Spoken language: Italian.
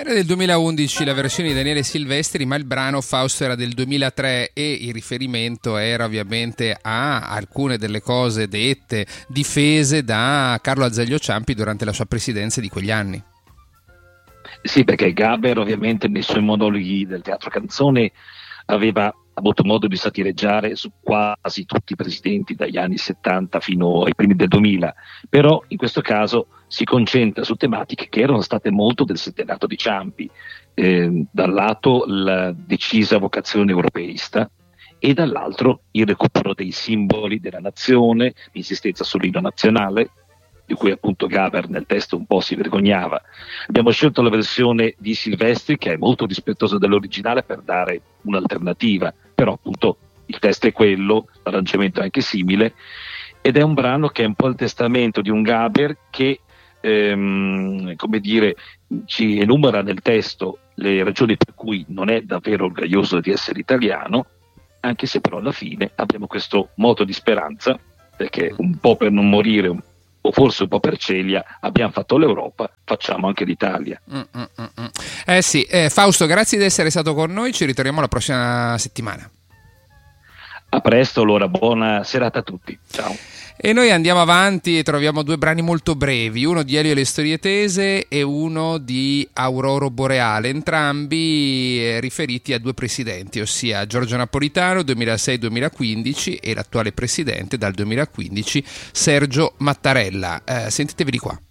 Era del 2011 la versione di Daniele Silvestri, ma il brano Fausto era del 2003 e il riferimento era ovviamente a alcune delle cose dette, difese da Carlo Azeglio Ciampi durante la sua presidenza di quegli anni. Sì, perché Gaber ovviamente nei suoi monologhi del teatro canzone aveva avuto modo di satireggiare su quasi tutti i presidenti dagli anni 70 fino ai primi del 2000, però in questo caso si concentra su tematiche che erano state molto del settennato di Ciampi, dal lato la decisa vocazione europeista e dall'altro il recupero dei simboli della nazione, l'insistenza sull'inno nazionale, di cui appunto Gaber nel testo un po' si vergognava. Abbiamo scelto la versione di Silvestri, che è molto rispettosa dell'originale, per dare un'alternativa, però appunto il testo è quello, l'arrangiamento è anche simile, ed è un brano che è un po' il testamento di un Gaber che come dire, ci enumera nel testo le ragioni per cui non è davvero orgoglioso di essere italiano, anche se però alla fine abbiamo questo moto di speranza, perché un po' per non morire, o forse un po' per celia, abbiamo fatto l'Europa, facciamo anche l'Italia. Sì, Fausto, grazie di essere stato con noi, ci ritroviamo la prossima settimana. A presto, allora, buona serata a tutti, ciao. E noi andiamo avanti e troviamo due brani molto brevi, uno di Elio e le storie tese e uno di Aurora Boreale, entrambi riferiti a due presidenti, ossia Giorgio Napolitano 2006-2015 e l'attuale presidente dal 2015 Sergio Mattarella. Sentitevi di qua.